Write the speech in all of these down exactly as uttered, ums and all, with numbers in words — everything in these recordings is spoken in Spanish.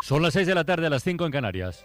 Son las seis de la tarde, a las cinco en Canarias.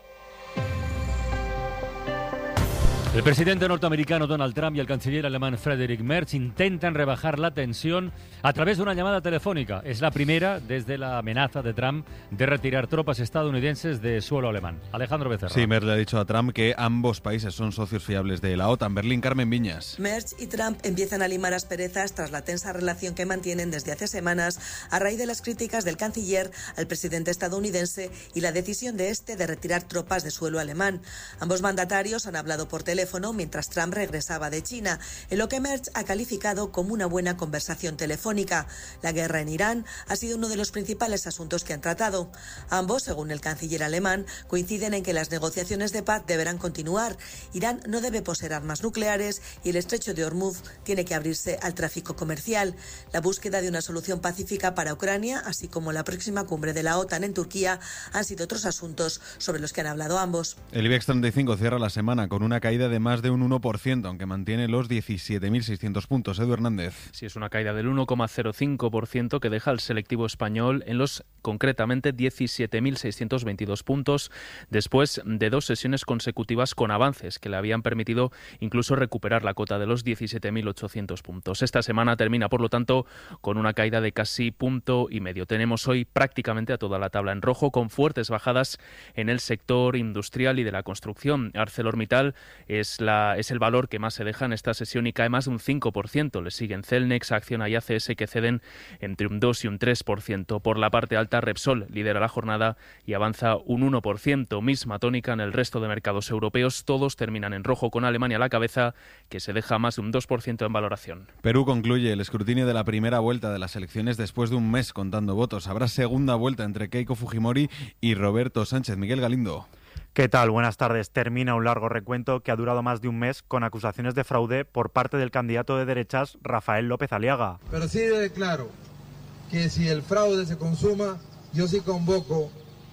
El presidente norteamericano Donald Trump y el canciller alemán Friedrich Merz intentan rebajar la tensión a través de una llamada telefónica. Es la primera desde la amenaza de Trump de retirar tropas estadounidenses de suelo alemán. Alejandro Becerra. Sí, Merz le ha dicho a Trump que ambos países son socios fiables de la OTAN. Berlín, Carmen Viñas. Merz y Trump empiezan a limar asperezas tras la tensa relación que mantienen desde hace semanas a raíz de las críticas del canciller al presidente estadounidense y la decisión de este de retirar tropas de suelo alemán. Ambos mandatarios han hablado por teléfono mientras Trump regresaba de China, en lo que Merz ha calificado como una buena conversación telefónica. La guerra en Irán ha sido uno de los principales asuntos que han tratado. Ambos, según el canciller alemán, coinciden en que las negociaciones de paz deberán continuar. Irán no debe poseer armas nucleares y el estrecho de Hormuz tiene que abrirse al tráfico comercial. La búsqueda de una solución pacífica para Ucrania, así como la próxima cumbre de la OTAN en Turquía, han sido otros asuntos sobre los que han hablado ambos. El IBEX treinta y cinco cierra la semana con una caída de de más de un uno por ciento, aunque mantiene los diecisiete mil seiscientos puntos. Edu Hernández. Sí, es una caída del uno coma cero cinco por ciento que deja al selectivo español en los, concretamente, diecisiete mil seiscientos veintidós puntos, después de dos sesiones consecutivas con avances que le habían permitido incluso recuperar la cota de los diecisiete mil ochocientos puntos. Esta semana termina, por lo tanto, con una caída de casi punto y medio. Tenemos hoy prácticamente a toda la tabla en rojo, con fuertes bajadas en el sector industrial y de la construcción. ArcelorMittal es Es, la, es el valor que más se deja en esta sesión y cae más de un cinco por ciento. Le siguen Celnex, Acciona y A C S, que ceden entre un dos y un tres por ciento. Por la parte alta, Repsol lidera la jornada y avanza un uno por ciento. Misma tónica en el resto de mercados europeos. Todos terminan en rojo, con Alemania a la cabeza, que se deja más de un dos por ciento en valoración. Perú concluye el escrutinio de la primera vuelta de las elecciones después de un mes contando votos. Habrá segunda vuelta entre Keiko Fujimori y Roberto Sánchez. Miguel Galindo. ¿Qué tal? Buenas tardes. Termina un largo recuento que ha durado más de un mes con acusaciones de fraude por parte del candidato de derechas Rafael López Aliaga. Pero sí declaro que si el fraude se consuma, yo sí convoco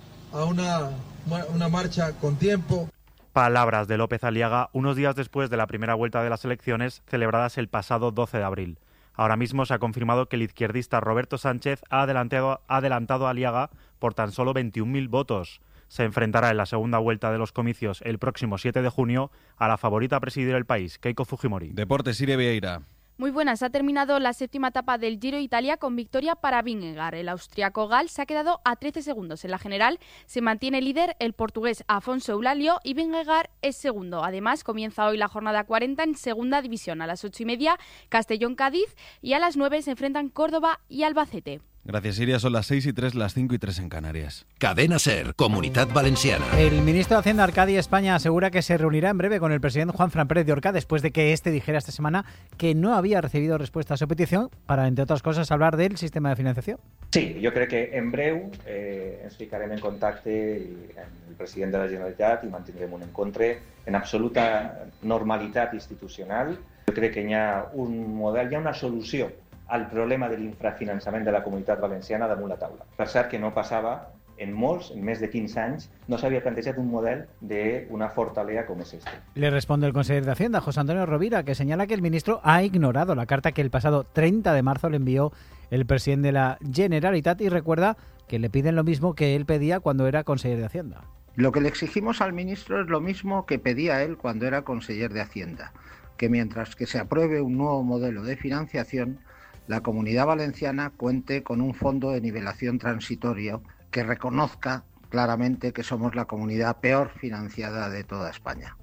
a una, una marcha con tiempo. Palabras de López Aliaga unos días después de la primera vuelta de las elecciones celebradas el pasado doce de abril. Ahora mismo se ha confirmado que el izquierdista Roberto Sánchez ha adelantado, ha adelantado a Aliaga por tan solo veintiún mil votos. Se enfrentará en la segunda vuelta de los comicios el próximo siete de junio a la favorita a presidir el país, Keiko Fujimori. Deportes, Siria Vieira. Muy buenas, ha terminado la séptima etapa del Giro Italia con victoria para Vingegaard. El austriaco Gal se ha quedado a trece segundos. En la general se mantiene líder el portugués Afonso Eulálio y Vingegaard es segundo. Además, comienza hoy la jornada cuarenta en segunda división. A las ocho y media, Castellón-Cádiz y a las nueve se enfrentan Córdoba y Albacete. Gracias, Siria. Son las seis y tres, las cinco y tres en Canarias. Cadena SER, Comunidad Valenciana. El ministro de Hacienda, Arcadi España, asegura que se reunirá en breve con el presidente Juanfran Pérez de Orcá después de que este dijera esta semana que no había recibido respuesta a su petición para, entre otras cosas, hablar del sistema de financiación. Sí, jo crec que en breu eh, ens ficarem en contacte amb el president de la Generalitat i mantindrem un encontre en absoluta normalitat institucional. Jo crec que hi ha un model, hi ha una solució al problema de l'infrafinançament de la Comunitat Valenciana damunt la taula. Per cert, que no passava en molts, en més de quinze anys, no s'havia plantejat un model d'una fortalea com és este. Le responde el consejero de Hacienda, José Antonio Rovira, que señala que el ministro ha ignorado la carta que el pasado treinta de marzo le envió el presidente de la Generalitat y recuerda que le piden lo mismo que él pedía cuando era consejero de Hacienda. Lo que le exigimos al ministro es lo mismo que pedía él cuando era consejero de Hacienda, que mientras que se apruebe un nuevo modelo de financiación, la Comunidad Valenciana cuente con un fondo de nivelación transitorio que reconozca claramente que somos la comunidad peor financiada de toda España.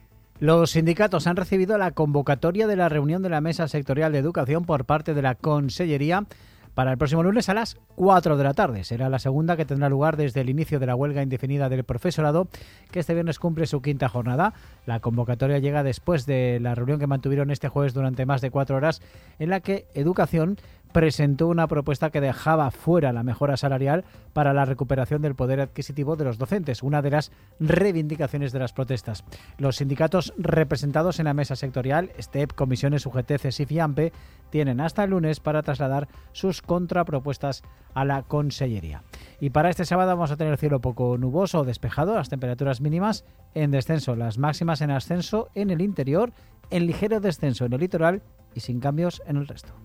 Los sindicatos han recibido la convocatoria de la reunión de la Mesa Sectorial de Educación por parte de la Consellería para el próximo lunes a las cuatro de la tarde. Será la segunda que tendrá lugar desde el inicio de la huelga indefinida del profesorado, que este viernes cumple su quinta jornada. La convocatoria llega después de la reunión que mantuvieron este jueves durante más de cuatro horas, en la que Educación presentó una propuesta que dejaba fuera la mejora salarial para la recuperación del poder adquisitivo de los docentes, una de las reivindicaciones de las protestas. Los sindicatos representados en la mesa sectorial, STEP, Comisiones U G T, CESIF y AMPE, tienen hasta el lunes para trasladar sus contrapropuestas a la Consellería. Y para este sábado vamos a tener cielo poco nuboso o despejado, las temperaturas mínimas en descenso, las máximas en ascenso en el interior, en ligero descenso en el litoral y sin cambios en el resto.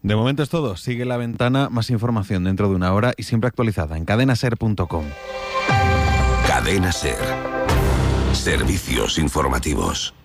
De momento es todo. Sigue La Ventana. Más información dentro de una hora y siempre actualizada en cadena ser punto com. Cadena Ser. Servicios informativos.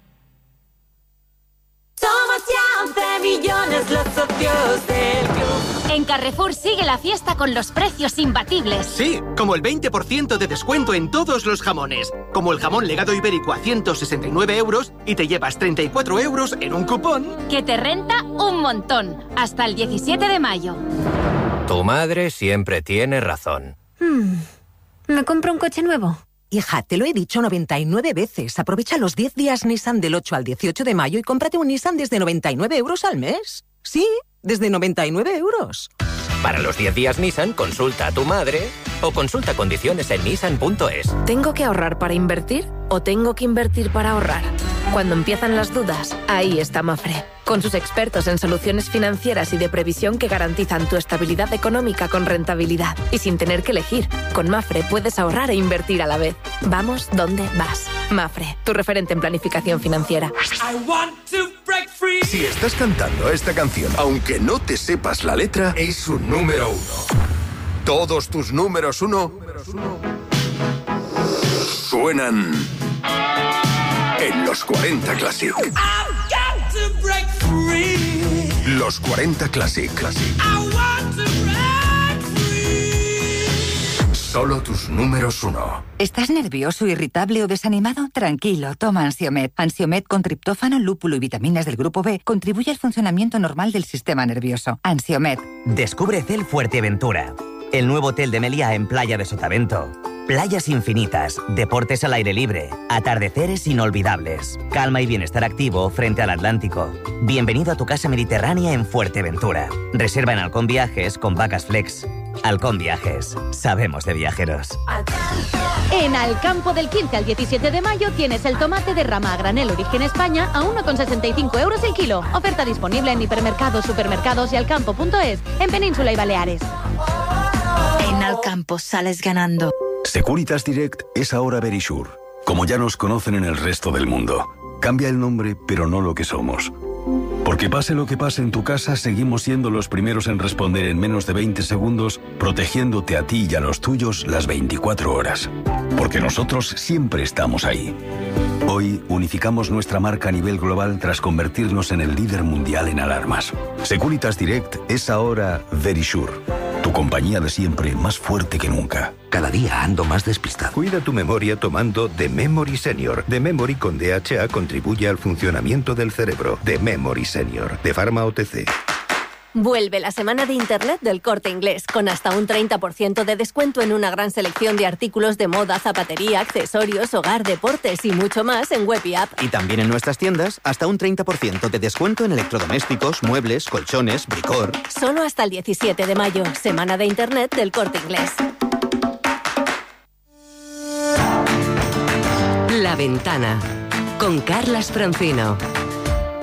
Somos ya once millones los socios del club. En Carrefour sigue la fiesta con los precios imbatibles. Sí, como el veinte por ciento de descuento en todos los jamones. Como el jamón legado ibérico a ciento sesenta y nueve euros y te llevas treinta y cuatro euros en un cupón. Que te renta un montón. Hasta el diecisiete de mayo. Tu madre siempre tiene razón. Hmm. ¿Me compro un coche nuevo? Hija, te lo he dicho noventa y nueve veces. Aprovecha los diez días Nissan del ocho al dieciocho de mayo y cómprate un Nissan desde noventa y nueve euros al mes. Sí, desde noventa y nueve euros. Para los diez días Nissan, consulta a tu madre o consulta condiciones en nissan punto es. ¿Tengo que ahorrar para invertir o tengo que invertir para ahorrar? Cuando empiezan las dudas, ahí está Mafre. Con sus expertos en soluciones financieras y de previsión que garantizan tu estabilidad económica con rentabilidad. Y sin tener que elegir, con Mafre puedes ahorrar e invertir a la vez. Vamos donde vas. Mafre, tu referente en planificación financiera. Si estás cantando esta canción, aunque no te sepas la letra, es un número uno. Todos tus números uno suenan en los cuarenta Classic. Los cuarenta Classic. Solo tus números uno. ¿Estás nervioso, irritable o desanimado? Tranquilo, toma Ansiomed. Ansiomed con triptófano, lúpulo y vitaminas del grupo B contribuye al funcionamiento normal del sistema nervioso. Ansiomed. Descubre Hotel Fuerteventura, el nuevo hotel de Meliá en Playa de Sotavento. Playas infinitas, deportes al aire libre, atardeceres inolvidables, calma y bienestar activo frente al Atlántico. Bienvenido a tu casa mediterránea en Fuerteventura. Reserva en Halcón Viajes con Vacas Flex. Halcón Viajes, sabemos de viajeros. En Alcampo del quince al diecisiete de mayo tienes el tomate de rama a granel Origen España a uno con sesenta y cinco euros el kilo. Oferta disponible en hipermercados, supermercados y alcampo punto es en Península y Baleares. En Alcampo sales ganando. Securitas Direct es ahora Verisure, como ya nos conocen en el resto del mundo. Cambia el nombre, pero no lo que somos. Porque pase lo que pase en tu casa, seguimos siendo los primeros en responder en menos de veinte segundos, protegiéndote a ti y a los tuyos las veinticuatro horas. Porque nosotros siempre estamos ahí. Hoy unificamos nuestra marca a nivel global tras convertirnos en el líder mundial en alarmas. Securitas Direct es ahora Verisure, tu compañía de siempre más fuerte que nunca. Cada día ando más despistado. Cuida tu memoria tomando The Memory Senior. The Memory con D H A contribuye al funcionamiento del cerebro. The Memory Senior, de Pharma O T C. Vuelve la semana de Internet del Corte Inglés, con hasta un treinta por ciento de descuento en una gran selección de artículos de moda, zapatería, accesorios, hogar, deportes y mucho más en web y app. Y también en nuestras tiendas, hasta un treinta por ciento de descuento en electrodomésticos, muebles, colchones, bricor. Solo hasta el diecisiete de mayo, semana de Internet del Corte Inglés. La Ventana, con Carlas Francino.